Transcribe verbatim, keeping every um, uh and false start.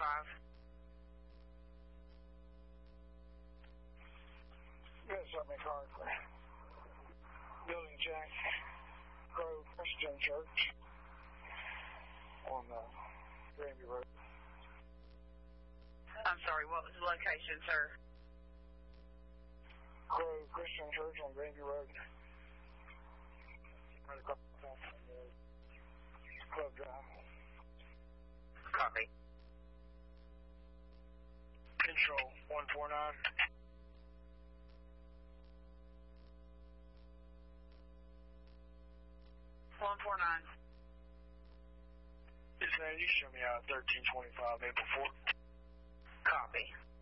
twenty-five. Yes, I'm in car for Building Jack Grove Christian Church on uh, Granby Road. I'm sorry, what was the location, sir? Grove Christian Church on Granby Road. Right across from the Club Drive. Copy. Control one four nine. one four nine. Yes, man, you show me out thirteen twenty-five Maple Fort. Copy.